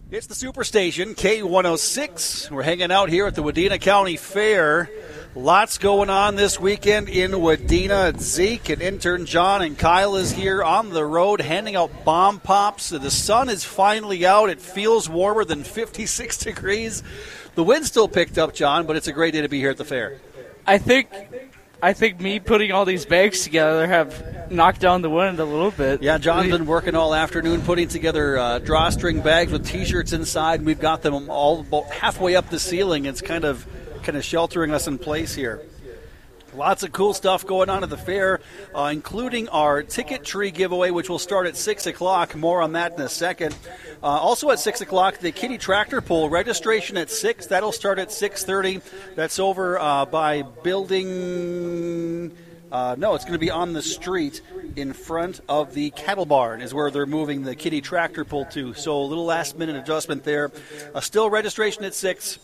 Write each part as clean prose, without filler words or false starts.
It's the Superstation, K106. We're hanging out here at the Wadena County Fair. Lots going on this weekend in Wadena. Zeke and intern John and Kyle is here on the road handing out bomb pops. The sun is finally out. It feels warmer than 56 degrees. The wind still picked up, John, but it's a great day to be here at the fair. I think me putting all these bags together have knocked down the wind a little bit. Yeah, John's been working all afternoon putting together drawstring bags with T-shirts inside. We've got them all about halfway up the ceiling. It's kind of sheltering us in place here. Lots of cool stuff going on at the fair, including our ticket tree giveaway, which will start at 6 o'clock. More on that in a second. Also at 6 o'clock, the Kitty Tractor Pull. Registration at 6. That'll start at 6:30. That's over by building... no, it's going to be on the street in front of the cattle barn is where they're moving the Kitty Tractor Pull to. So a little last-minute adjustment there. Still registration at 6.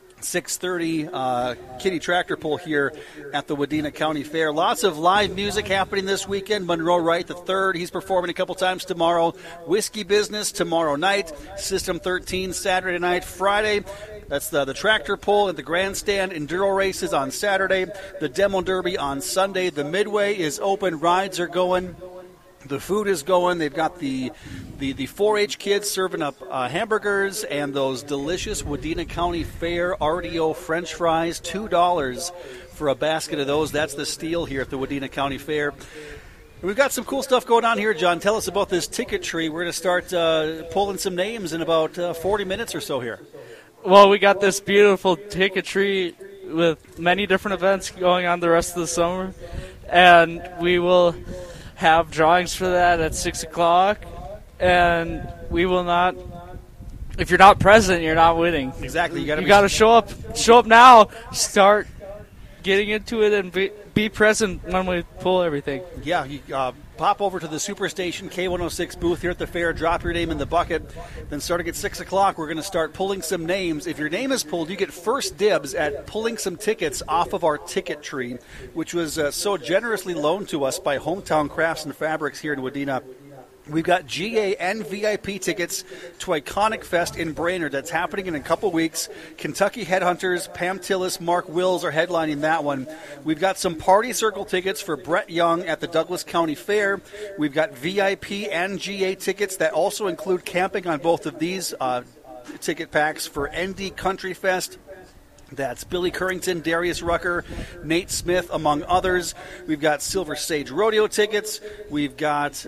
6:30 Kitty Tractor Pull here at the Wadena County Fair. Lots of live music happening this weekend. Monroe Wright III, he's performing a couple times tomorrow. Whiskey Business tomorrow night. System 13 Saturday night. Friday, that's the Tractor Pull at the Grandstand. Enduro races on Saturday. The Demo Derby on Sunday. The Midway is open. Rides are going. The food is going. They've got the 4-H kids serving up hamburgers and those delicious Wadena County Fair RDO French fries, $2 for a basket of those. That's the steal here at the Wadena County Fair. We've got some cool stuff going on here, John. Tell us about this ticket tree. We're going to start pulling some names in about 40 minutes or so here. Well, we got this beautiful ticket tree with many different events going on the rest of the summer, and we will have drawings for that at 6 o'clock, and we will not. If you're not present, you're not winning. Exactly. You got to show up. Show up now. Start getting into it and be present when we pull everything. Yeah. You pop over to the Superstation K106 booth here at the fair. Drop your name in the bucket. Then starting at 6 o'clock, we're going to start pulling some names. If your name is pulled, you get first dibs at pulling some tickets off of our ticket tree, which was so generously loaned to us by Hometown Crafts and Fabrics here in Wadena. We've got GA and VIP tickets to Iconic Fest in Brainerd. That's happening in a couple weeks. Kentucky Headhunters, Pam Tillis, Mark Wills are headlining that one. We've got some Party Circle tickets for Brett Young at the Douglas County Fair. We've got VIP and GA tickets that also include camping on both of these ticket packs for ND Country Fest. That's Billy Currington, Darius Rucker, Nate Smith, among others. We've got Silver Sage Rodeo tickets. We've got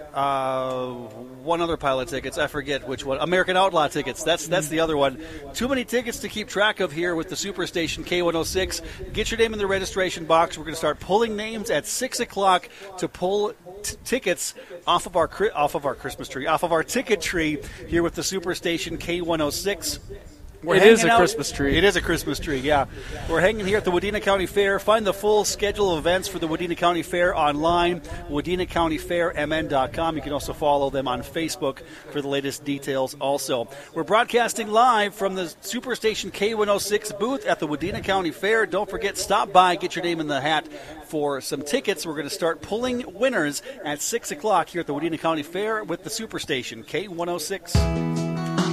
one other pile of tickets. I forget which one. American Outlaw tickets. That's the other one. Too many tickets to keep track of here with the Superstation K106. Get your name in the registration box. We're going to start pulling names at 6 o'clock to pull tickets off of our Christmas tree, off of our ticket tree here with the Superstation K106. It is a Christmas tree. It is a Christmas tree, yeah. We're hanging here at the Wadena County Fair. Find the full schedule of events for the Wadena County Fair online, WadenaCountyFairMN.com. You can also follow them on Facebook for the latest details also. We're broadcasting live from the Superstation K106 booth at the Wadena County Fair. Don't forget, stop by, get your name in the hat for some tickets. We're going to start pulling winners at 6 o'clock here at the Wadena County Fair with the Superstation K106.